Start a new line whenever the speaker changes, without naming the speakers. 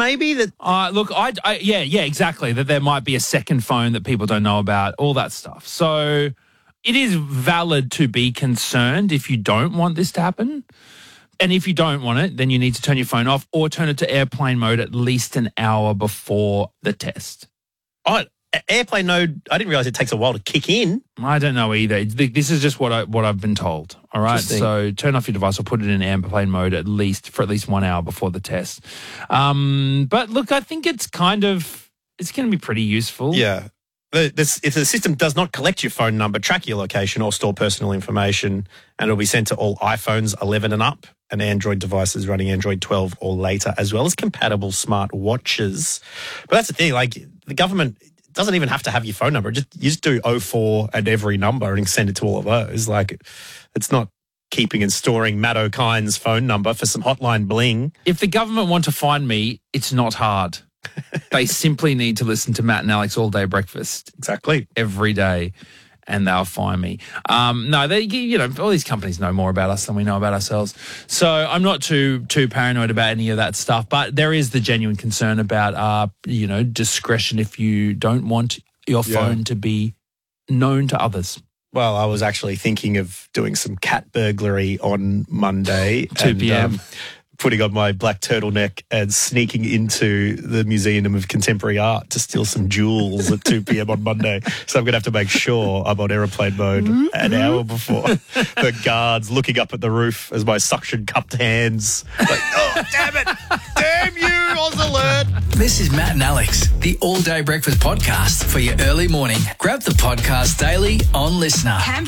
maybe?
Look, yeah, exactly. That there might be a second phone that people don't know about, all that stuff. So it is valid to be concerned if you don't want this to happen. And if you don't want it, then you need to turn your phone off or turn it to airplane mode at least an hour before the test.
Oh, airplane mode, I didn't realise it takes a while to kick in.
I don't know either. This is just what I've been told. All right, so turn off your device or put it in airplane mode for at least 1 hour before the test. But look, I think it's going to be pretty useful.
Yeah. If the system does not collect your phone number, track your location or store personal information, and it'll be sent to all iPhones 11 and up and Android devices running Android 12 or later, as well as compatible smart watches. But that's the thing, like the government doesn't even have to have your phone number. You just do 04 and every number and send it to all of those. Like, it's not keeping and storing Matt O'Kine's phone number for some hotline bling.
If the government want to find me, it's not hard. They simply need to listen to Matt and Alex All Day Breakfast.
Exactly.
Every day, and they'll find me. No, all these companies know more about us than we know about ourselves. So I'm not too paranoid about any of that stuff. But there is the genuine concern about, discretion if you don't want your phone to be known to others.
Well, I was actually thinking of doing some cat burglary on Monday.
2 p.m.
Putting on my black turtleneck and sneaking into the Museum of Contemporary Art to steal some jewels at 2 p.m. on Monday. So I'm going to have to make sure I'm on aeroplane mode an hour before. The guards looking up at the roof as my suction-cupped hands. Like, oh, damn it! Damn you, Oz Alert!
This is Matt and Alex, the All Day Breakfast podcast for your early morning. Grab the podcast daily on Listener.